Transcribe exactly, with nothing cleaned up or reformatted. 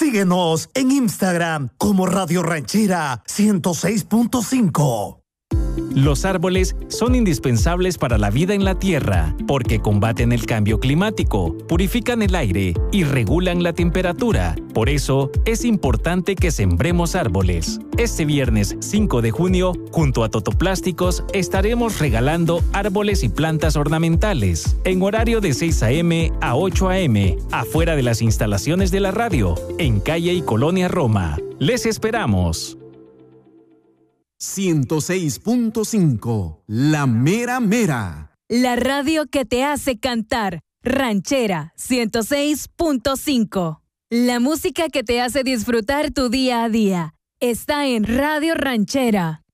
Síguenos en Instagram como Radio Ranchera ciento seis punto cinco. Los árboles son indispensables para la vida en la Tierra porque combaten el cambio climático, purifican el aire y regulan la temperatura. Por eso, es importante que sembremos árboles. Este viernes cinco de junio, junto a Totoplásticos, estaremos regalando árboles y plantas ornamentales en horario de seis a eme a ocho a eme, afuera de las instalaciones de la radio, en Calle y Colonia Roma. ¡Les esperamos! ciento seis punto cinco, La Mera Mera. La radio que te hace cantar. Ranchera ciento seis punto cinco. La música que te hace disfrutar tu día a día. Está en Radio Ranchera.